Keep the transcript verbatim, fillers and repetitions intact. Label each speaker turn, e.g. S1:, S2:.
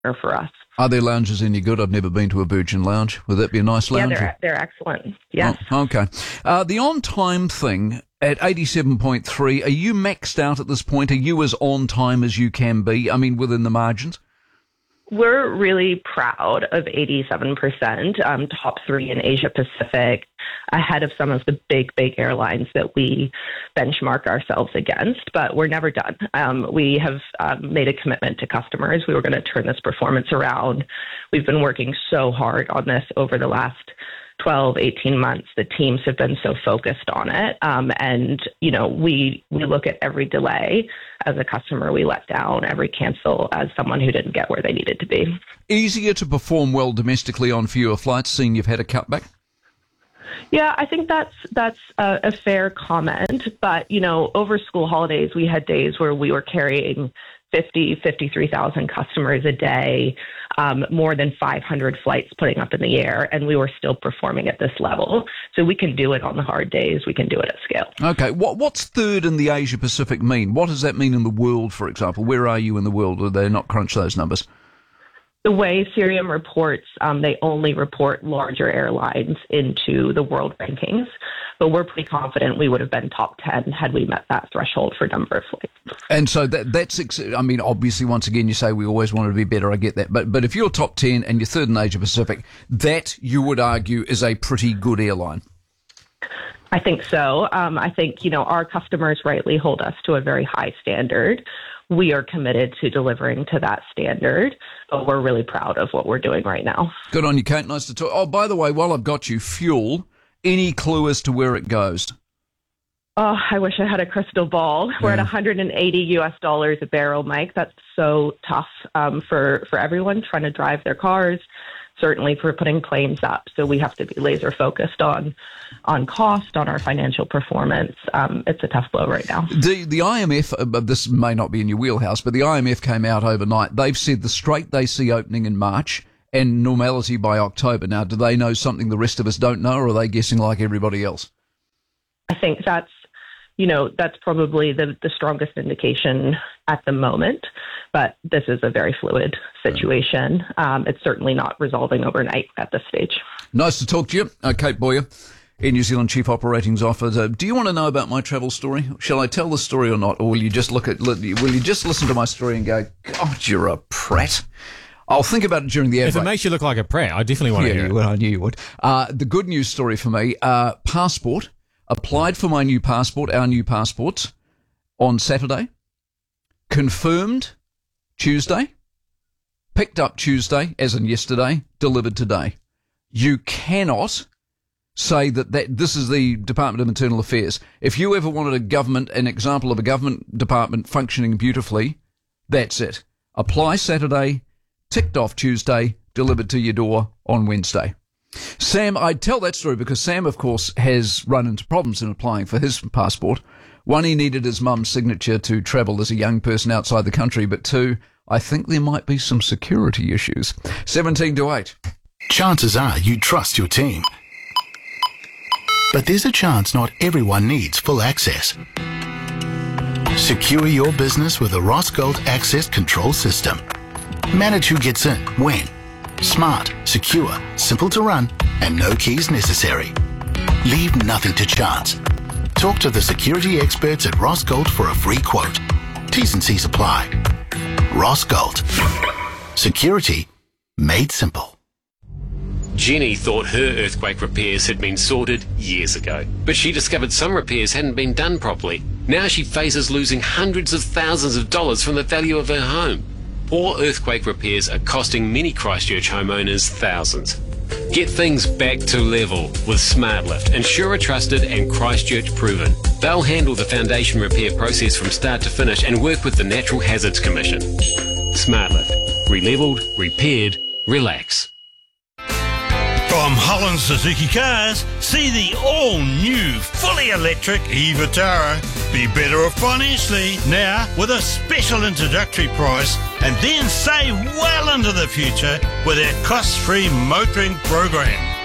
S1: partner for us.
S2: Are their lounges any good? I've never been to a Virgin lounge. Would that be a nice lounge?
S1: Yeah, they're, they're excellent. Yes.
S2: Oh, okay. Uh, the on-time thing at eighty-seven point three, are you maxed out at this point? Are you as on-time as you can be? I mean, within the margins?
S1: We're really proud of eighty-seven percent, um, top three in Asia Pacific, ahead of some of the big, big airlines that we benchmark ourselves against. But we're never done. Um, we have um, made a commitment to customers. We were going to turn this performance around. We've been working so hard on this over the last twelve, eighteen months. The teams have been so focused on it. Um, and, you know, we, we look at every delay as a customer we let down, every cancel as someone who didn't get where they needed to be.
S2: Easier to perform well domestically on fewer flights, seeing you've had a cutback?
S1: Yeah, I think that's that's a, a fair comment. But, you know, over school holidays, we had days where we were carrying fifty, fifty-three thousand customers a day, um, more than five hundred flights putting up in the air, and we were still performing at this level. So we can do it on the hard days. We can do it at scale.
S2: Okay. What, what's third in the Asia Pacific mean? What does that mean in the world, for example? Where are you in the world? Do they not crunch those numbers?
S1: The way Cirium reports, um, they only report larger airlines into the world rankings. But we're pretty confident we would have been top ten had we met that threshold for number of flights.
S2: And so that that's, I mean, obviously, once again, you say we always wanted to be better. I get that. But but if you're top ten and you're third in Asia Pacific, that, you would argue, is a pretty good airline.
S1: I think so. Um, I think, you know, our customers rightly hold us to a very high standard. We are committed to delivering to that standard, but we're really proud of what we're doing right now.
S2: Good on you, Kate. Nice to talk. Oh, by the way, while I've got you, fuel, any clue as to where it goes?
S1: Oh, I wish I had a crystal ball. Yeah. We're at one hundred eighty U S dollars a barrel, Mike. That's so tough um, for, for everyone trying to drive their cars, certainly for putting planes up. So we have to be laser focused on on cost, on our financial performance. Um, it's a tough blow right now.
S2: The the I M F, uh, this may not be in your wheelhouse, but the I M F came out overnight. They've said the Strait they see opening in March and normality by October. Now, do they know something the rest of us don't know, or are they guessing like everybody else?
S1: I think that's, you know, that's probably the, the strongest indication at the moment, but this is a very fluid situation. Um, it's certainly not resolving overnight at this stage.
S2: Nice to talk to you. Uh, Kate Boyer, Air New Zealand Chief Operating Officer. Do you want to know about my travel story? Shall I tell the story or not? Or will you just look at, will you just listen to my story and go, God, you're a prat? I'll think about it during the ad
S3: If
S2: break.
S3: it makes you look like a prat, I definitely want
S2: yeah,
S3: to hear
S2: you,
S3: it.
S2: I knew you would. Uh, the good news story for me, uh, passport. Applied for my new passport, our new passports, on Saturday. Confirmed Tuesday. Picked up Tuesday, as in yesterday. Delivered today. You cannot say that, that this is the Department of Internal Affairs. If you ever wanted a government, an example of a government department functioning beautifully, that's it. Apply Saturday, ticked off Tuesday, delivered to your door on Wednesday. Sam, I tell that story because Sam, of course, has run into problems in applying for his passport. One, he needed his mum's signature to travel as a young person outside the country, but two, I think there might be some security issues. seventeen to eight.
S4: Chances are you trust your team. But there's a chance not everyone needs full access. Secure your business with a Rossgold Access Control System. Manage who gets in, when. Smart, secure, simple to run, and no keys necessary. Leave nothing to chance. Talk to the security experts at Rossgold for a free quote. T's and C's apply. Rossgold. Security made simple.
S5: Jenny thought her earthquake repairs had been sorted years ago, but she discovered some repairs hadn't been done properly. Now she faces losing hundreds of thousands of dollars from the value of her home. Poor earthquake repairs are costing many Christchurch homeowners thousands. Get things back to level with SmartLift, insurer trusted and Christchurch proven. They'll handle the foundation repair process from start to finish and work with the Natural Hazards Commission. SmartLift. Relevelled, repaired, relax.
S6: From Holland Suzuki Cars, see the all-new, fully electric e-Vitara. Be better off financially now with a special introductory price and then save well into the future with our cost-free motoring program.